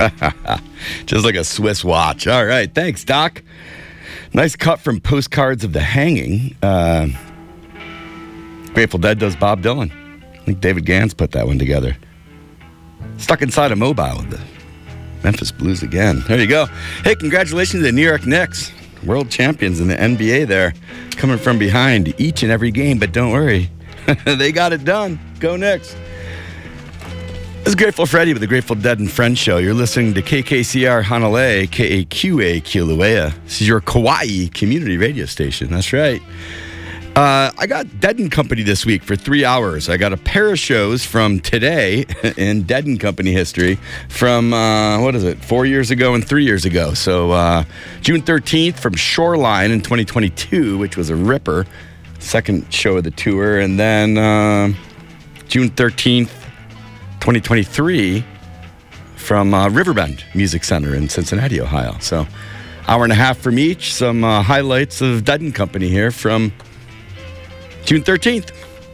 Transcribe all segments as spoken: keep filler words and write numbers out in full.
Just like a Swiss watch. All right. Thanks, Doc. Nice cut from Postcards of the Hanging. Uh, Grateful Dead does Bob Dylan. I think David Gans put that one together. Stuck Inside a Mobile with the Memphis Blues again. There you go. Hey, congratulations to the New York Knicks. World champions in the N B A there. Coming from behind each and every game. But don't worry. They got it done. Go Knicks. This is Grateful Freddy with the Grateful Dead and Friends Show. You're listening to K K C R Hanalei, K A Q A Kilauea. This is your Kauai community radio station. That's right. Uh, I got Dead and Company this week for three hours. I got a pair of shows from today in Dead and Company history from, uh, what is it, four years ago and three years ago. So uh, June thirteenth from Shoreline in twenty twenty-two, which was a ripper, second show of the tour. And then uh, June thirteenth, twenty twenty-three from uh, Riverbend Music Center in Cincinnati, Ohio. So hour and a half from each. Some uh, highlights of Dead and Company here from June thirteenth.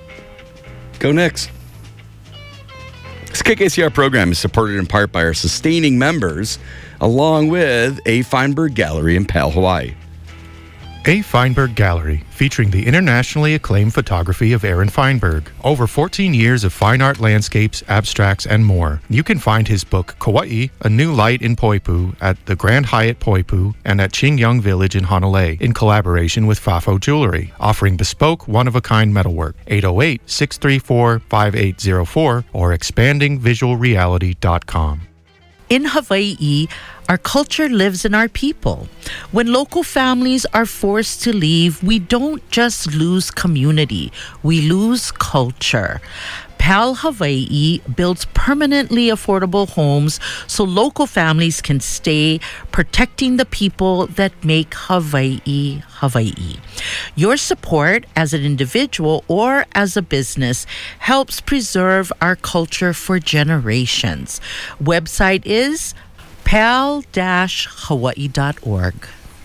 Go Knicks. This K K C R program is supported in part by our sustaining members, along with A. Feinberg Gallery in Pal, Hawaii. A. Feinberg Gallery, featuring the internationally acclaimed photography of Aaron Feinberg. Over fourteen years of fine art landscapes, abstracts, and more. You can find his book, Kauai, A New Light in Poipu, at the Grand Hyatt Poipu and at Qingyang Village in Hanalei, in collaboration with Fafo Jewelry, offering bespoke, one-of-a-kind metalwork. eight oh eight, six three four, five eight oh four or expanding visual reality dot com. In Hawaii, our culture lives in our people. When local families are forced to leave, we don't just lose community, we lose culture. Pal Hawaii builds permanently affordable homes so local families can stay, protecting the people that make Hawaii, Hawaii. Your support as an individual or as a business helps preserve our culture for generations. Website is pal dash hawaii dot org.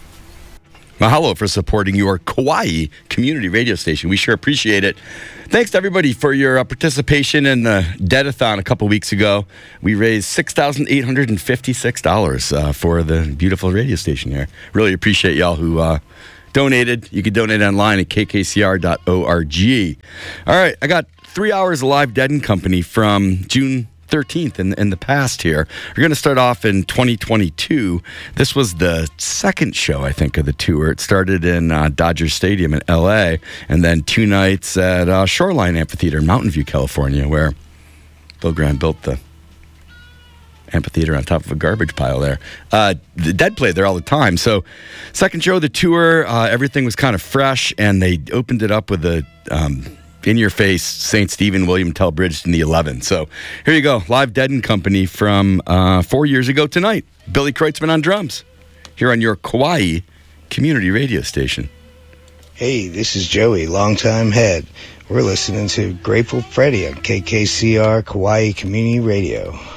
Mahalo for supporting your Kauai community radio station. We sure appreciate it. Thanks to everybody for your uh, participation in the Deadathon a couple weeks ago. We raised six thousand eight hundred fifty-six dollars uh, for the beautiful radio station here. Really appreciate y'all who uh, donated. You can donate online at k k c r dot org. All right, I got three hours of live Dead and Company from June thirteenth in, in the past here. We're going to start off in twenty twenty-two. This was the second show, I think, of the tour. It started in uh, Dodger Stadium in L A, and then two nights at uh, Shoreline Amphitheater in Mountain View, California, where Bill Graham built the amphitheater on top of a garbage pile there. Uh, the Dead played there all the time. So second show of the tour, uh, everything was kind of fresh, and they opened it up with a Um, in-your-face Saint Stephen William Tell Bridge in the eleven. So here you go. Live Dead and Company from uh, four years ago tonight. Billy Kreutzmann on drums here on your Kauai community radio station. Hey, this is Joey, longtime head. We're listening to Grateful Freddy on K K C R Kauai Community Radio.